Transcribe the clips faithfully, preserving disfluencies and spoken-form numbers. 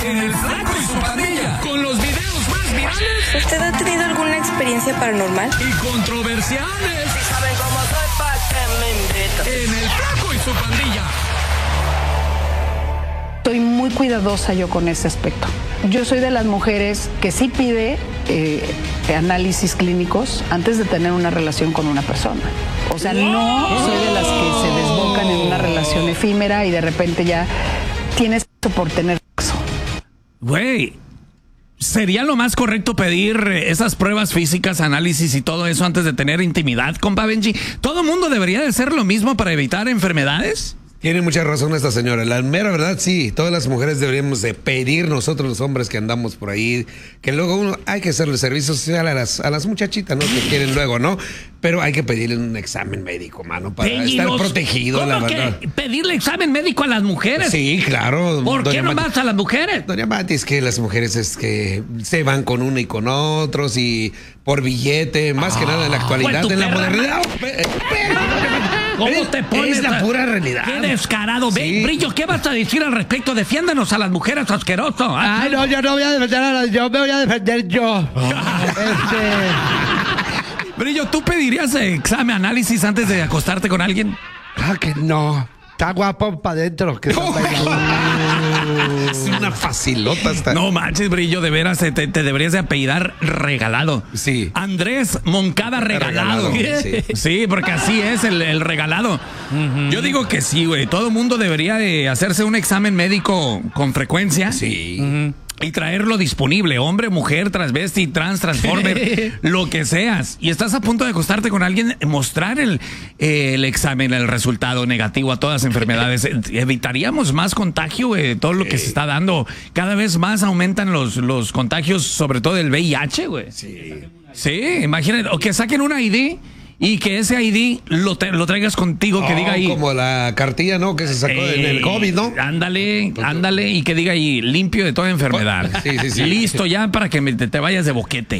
en El Flaco y su Pandilla, con los videos más virales. ¿Usted ha tenido alguna experiencia paranormal? Y controversiales. Si saben cómo soy, pa' que me invitan. En El Flaco y su Pandilla. Estoy muy cuidadosa yo con ese aspecto. Yo soy de las mujeres que sí pide eh, análisis clínicos antes de tener una relación con una persona. O sea, no soy de las que se desbocan en una relación efímera y de repente ya tienes sexo por tener sexo. Güey, ¿sería lo más correcto pedir esas pruebas físicas, análisis y todo eso antes de tener intimidad, compa Benji? ¿Todo mundo debería de hacer lo mismo para evitar enfermedades? Tiene mucha razón esta señora. La mera verdad, sí. Todas las mujeres deberíamos de pedir nosotros los hombres que andamos por ahí, que luego uno hay que hacerle servicio social a las, a las muchachitas, ¿no? Que quieren luego, ¿no? Pero hay que pedirle un examen médico, mano, para Benji, estar los- protegido, ¿Cómo la que verdad. pedirle examen médico a las mujeres? Sí, claro. ¿Por qué doña nomás Mati. a las mujeres? Doña Mati, es que las mujeres es que se van con uno y con otros y por billete, más que nada en la actualidad, pues tu en la perra modernidad. ¿Cómo Es- te pones? es la a- pura realidad. Qué descarado. Ve, Sí. Brillo, ¿qué vas a decir al respecto? Defiéndanos a las mujeres, asqueroso. Ah, Ay, no, yo no voy a defender a las, yo me voy a defender yo. Este, Brillo, ¿tú pedirías eh, examen, análisis antes de acostarte con alguien? ah, que no. Está guapo para adentro. Que está bailando. Es una facilota hasta. No manches, Brillo, de veras, eh, te, te deberías de apellidar Regalado. Sí. Andrés Moncada Regalado. Regalado, sí. Sí, porque así es el, el regalado. Yo digo que sí, güey. Todo mundo debería de hacerse un examen médico con frecuencia. Sí. Y traerlo disponible, hombre, mujer, transvesti, trans, transformer, lo que seas. Y estás a punto de acostarte con alguien, mostrar el, eh, el examen, el resultado negativo a todas las enfermedades. Evitaríamos más contagio, eh, todo lo que se está dando. Cada vez más aumentan los, los contagios, sobre todo el V I H, güey. Sí. Sí, imagínate, o que saquen un I D y que ese I D lo, te- lo traigas contigo, que Oh, diga ahí. como la cartilla, ¿no? Que se sacó en el COVID, ¿no? Ándale, ándale, y que diga ahí, limpio de toda enfermedad. Sí, sí, sí. Listo ya para que me- te, te vayas de boquete.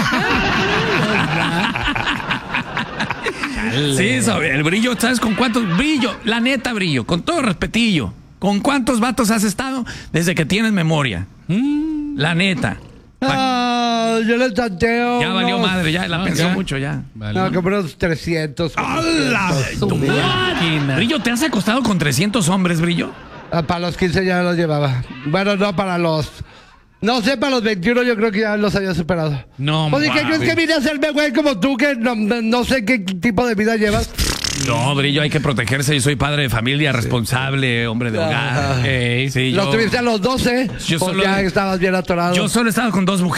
Sí, eso, el Brillo, ¿sabes con cuántos? Brillo, la neta, Brillo, con todo respetillo, ¿con cuántos vatos has estado desde que tienes memoria? La neta. Ah, yo le tanteo. Ya valió unos- madre, ya la pensó ya. mucho ya. No, como unos trescientos. ¡Hala! Tu máquina. Brillo, ¿te has acostado con trescientos hombres, Brillo? Ah, para los quince ya los llevaba. Bueno, no, para los... No sé, para los veintiuno yo creo que ya los había superado. No, Oye, ¿qué mames. crees que vine a hacerme güey como tú que no, no sé qué tipo de vida llevas? No, Brillo, hay que protegerse. Yo soy padre de familia, responsable, hombre de hogar. Ajá. Ey, sí, Los yo- tuviste a los doce, Yo pues solo- ya estabas bien atorado. Yo solo he estado con dos mujeres.